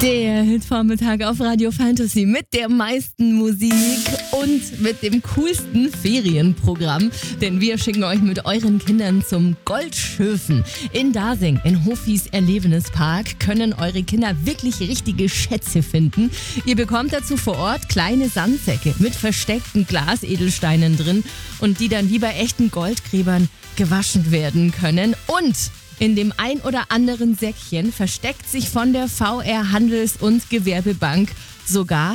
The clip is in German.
Der Hitvormittag auf Radio Fantasy mit der meisten Musik und mit dem coolsten Ferienprogramm. Denn wir schicken euch mit euren Kindern zum Goldschöfen. In Dasing, in Hofis Erlebnispark, können eure Kinder wirklich richtige Schätze finden. Ihr bekommt dazu vor Ort kleine Sandsäcke mit versteckten Glasedelsteinen drin und die dann wie bei echten Goldgräbern gewaschen werden können. Und in dem ein oder anderen Säckchen versteckt sich von der VR Handels- und Gewerbebank sogar